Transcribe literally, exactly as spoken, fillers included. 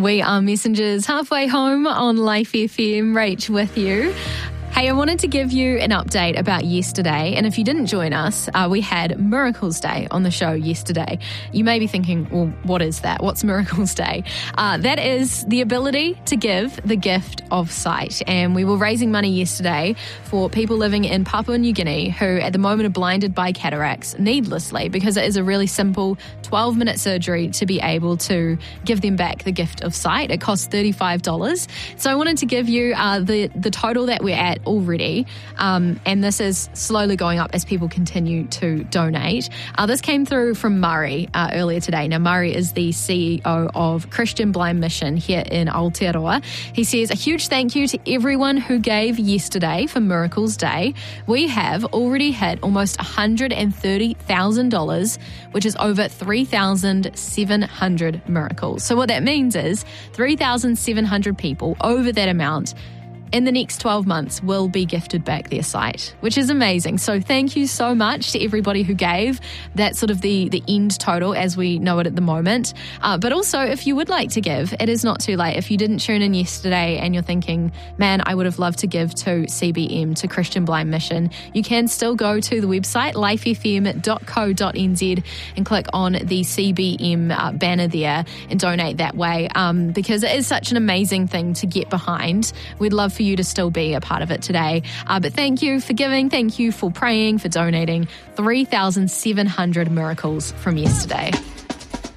We are Messengers halfway home on Life F M. Rach with you. Hey, I wanted to give you an update about yesterday. And if you didn't join us, uh, we had Miracles Day on the show yesterday. You may be thinking, well, what is that? What's Miracles Day? Uh, that is the ability to give the gift of sight. And we were raising money yesterday for people living in Papua New Guinea who at the moment are blinded by cataracts needlessly, because it is a really simple twelve minute surgery to be able to give them back the gift of sight. It costs thirty-five dollars. So I wanted to give you uh, the, the total that we're at already, um, and this is slowly going up as people continue to donate. Uh, this came through from Murray uh, earlier today. Now, Murray is the C E O of Christian Blind Mission here in Aotearoa. He says, a huge thank you to everyone who gave yesterday for Miracles Day. We have already hit almost one hundred thirty thousand dollars, which is over three thousand seven hundred miracles. So what that means is three thousand seven hundred people over that amount in the next twelve months will be gifted back their sight, which is amazing. So thank you so much to everybody who gave. That's sort of the, the end total as we know it at the moment. Uh, but also, if you would like to give, it is not too late. If you didn't tune in yesterday and you're thinking, man, I would have loved to give to C B M, to Christian Blind Mission, you can still go to the website, life f m dot co dot n z, and click on the C B M uh, banner there and donate that way, um, because it is such an amazing thing to get behind. We'd love for you to still be a part of it today. Uh, but thank you for giving. Thank you for praying, for donating. three thousand seven hundred miracles from yesterday.